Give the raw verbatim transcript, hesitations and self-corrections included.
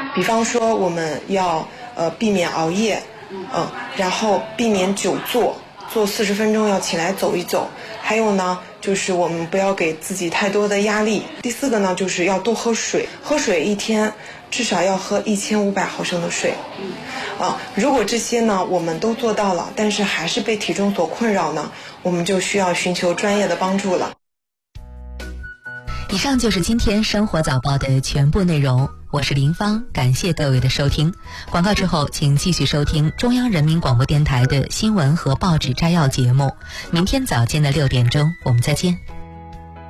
比方说我们要呃避免熬夜，嗯、呃，然后避免久坐，坐四十分钟要起来走一走。还有呢，就是我们不要给自己太多的压力。第四个呢，就是要多喝水，喝水一天至少要喝一千五百毫升的水。啊，如果这些呢我们都做到了，但是还是被体重所困扰呢，我们就需要寻求专业的帮助了。 以上就是今天生活早报的全部内容，我是林芳，感谢各位的收听。广告之后，请继续收听中央人民广播电台的新闻和报纸摘要节目。明天早间的六点钟，我们再见。